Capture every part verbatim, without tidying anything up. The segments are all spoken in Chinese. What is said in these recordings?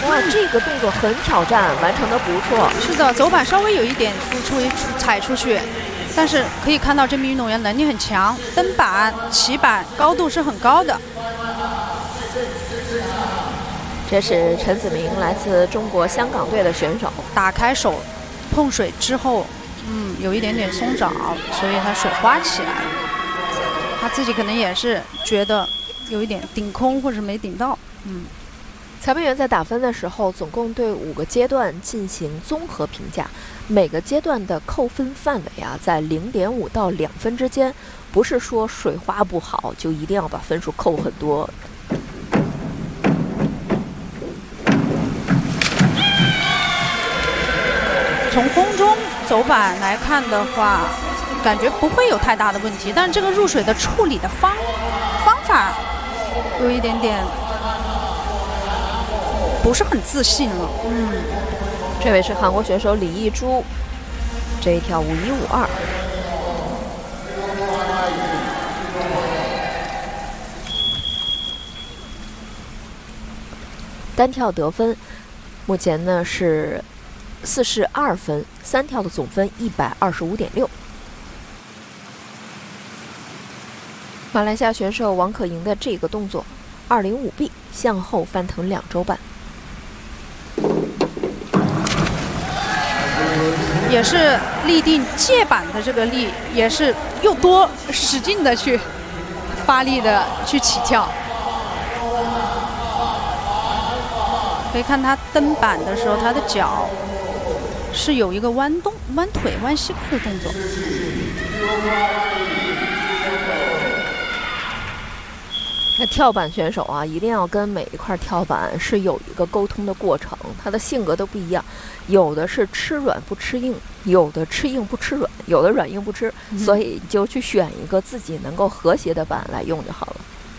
哇，这个动作很挑战，完成的不错。 是的，走板稍微有一点突出踩出去，但是可以看到这名运动员能力很强，蹬板、起板高度是很高的。 这是陈子明，来自中国香港队的选手。 打开手碰水之后，嗯，有一点点松爪，所以他手滑起来了。他自己可能也是觉得有一点顶空或者没顶到。嗯， 裁判员在打分的时候，总共对五个阶段进行综合评价，每个阶段的扣分范围啊，在零点五到两分之间，不是说水花不好就一定要把分数扣很多。 从空中走板来看的话，感觉不会有太大的问题，但是这个入水的处理的方方法有一点点不是很自信了。嗯， 这位是韩国选手李艺珠，这一跳五一五二。单跳得分，目前呢是四十二分，三跳的总分一百二十五点六。马来西亚选手王可盈的这个动作，二零五 B 向后翻腾两周半， 也是立定借板的这个力，也是又多使劲的去发力的去起跳。可以看他蹬板的时候，他的脚是有一个弯动、弯腿、弯膝盖的动作。 那跳板选手啊，一定要跟每一块跳板是有一个沟通的过程，他的性格都不一样，有的是吃软不吃硬，有的吃硬不吃软，有的软硬不吃，嗯、所以就去选一个自己能够和谐的板来用就好了。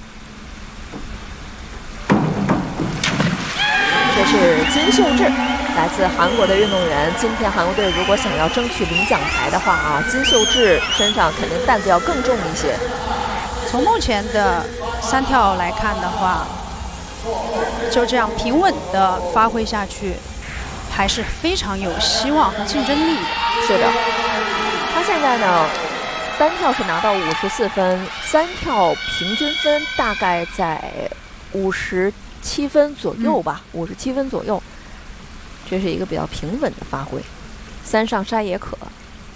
这是金秀智，来自韩国的运动员。今天韩国队如果想要争取领奖牌的话啊，金秀智身上肯定担子要更重一些。 从目前的三跳来看的话，就这样平稳的发挥下去，还是非常有希望和竞争力的。 是的，他现在呢，单跳是拿到五十四分，三跳平均分大概在五十七分左右吧，五十七分左右，这是一个比较平稳的发挥。三上沙也可。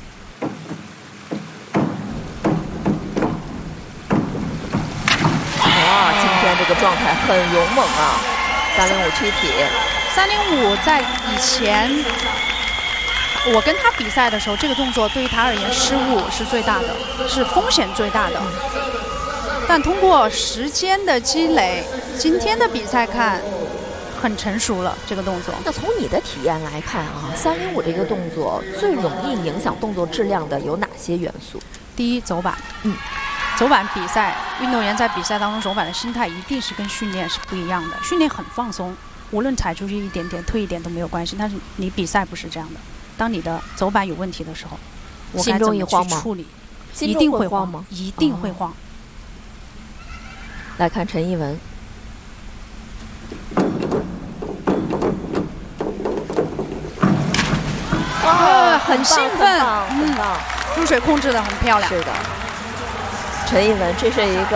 哇，今天这个状态很勇猛啊！三零五躯体， 三零五在以前我跟他比赛的时候，这个动作对于他而言失误是最大的，是风险最大的。但通过时间的积累，今天的比赛看很成熟了这个动作。 那从你的体验来看啊，三零五这个动作最容易影响动作质量的有哪些元素？ 第一，走板。 嗯， 走板比赛，运动员在比赛当中走板的心态一定是跟训练是不一样的。训练很放松，无论踩出去一点点、退一点都没有关系。但是你比赛不是这样的，当你的走板有问题的时候，我该怎么去处理？一定会慌吗？一定会慌。 来看陈艺文， 哇，很兴奋， 嗯， 入水控制的很漂亮。 是的，陈艺文，这是一个